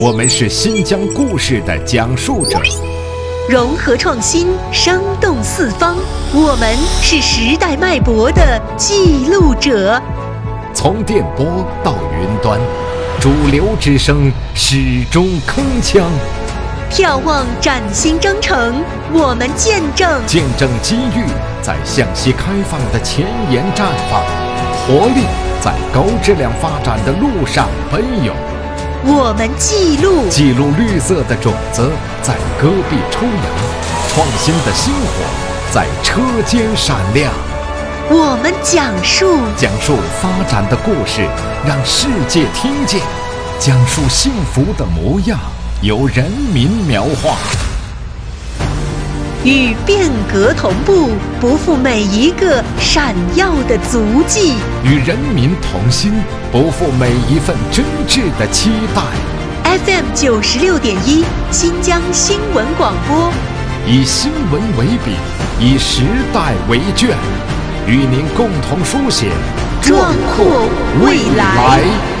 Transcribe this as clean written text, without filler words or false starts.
我们是新疆故事的讲述者， 融合创新，生动四方。我们是时代脉搏的记录者。 从电波到云端，主流之声始终铿锵。 眺望崭新征程，我们见证机遇在向西开放的前沿绽放，活力在高质量发展的路上奔涌。 我们记录绿色的种子在戈壁抽芽，创新的星火在车间闪亮。 我们讲述发展的故事，让世界听见；讲述幸福的模样，由人民描画。 与变革同步，不负每一个闪耀的足迹； 与人民同心，不负每一份真挚的期待。 FM 96.1新疆新闻广播， 以新闻为笔，以时代为卷，与您共同书写壮阔未来。